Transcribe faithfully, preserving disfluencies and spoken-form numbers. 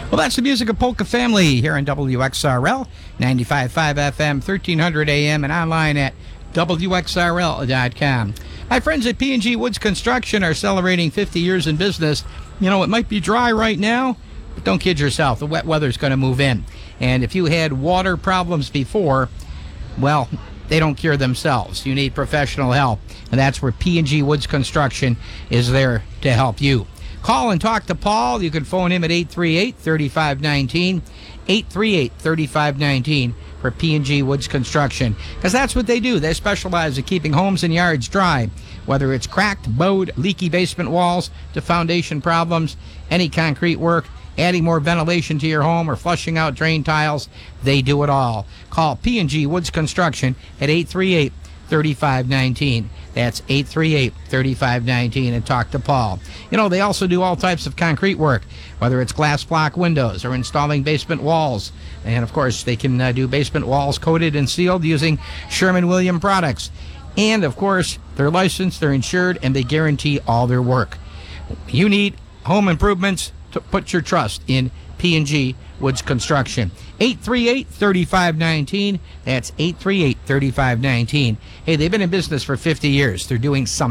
Well, that's the music of Polka Family here on W X R L, ninety-five point five F M, thirteen hundred A M, and online at W X R L dot com. My friends at P and G Woods Construction are celebrating fifty years in business. You know, it might be dry right now, but don't kid yourself. The wet weather's going to move in. And if you had water problems before, well, they don't cure themselves. You need professional help, and that's where P and G Woods Construction is there to help you. Call and talk to Paul. You can phone him at eight three eight, three five one nine, eight three eight, three five one nine for P and G Woods Construction, because that's what they do. They specialize in keeping homes and yards dry, whether it's cracked, bowed, leaky basement walls to foundation problems, any concrete work, adding more ventilation to your home, or flushing out drain tiles. They do it all. Call P and G Woods Construction at eight three eight, three five one nine. That's eight three eight, three five one nine, and talk to Paul. You know, they also do all types of concrete work, whether it's glass block windows or installing basement walls. And, of course, they can uh, do basement walls coated and sealed using Sherman-Williams products. And, of course, they're licensed, they're insured, and they guarantee all their work. You need home improvements, to put your trust in P and G Woods Construction. eight three eight, three five one nine. That's eight three eight, three five one nine. Hey, they've been in business for fifty years. They're doing something.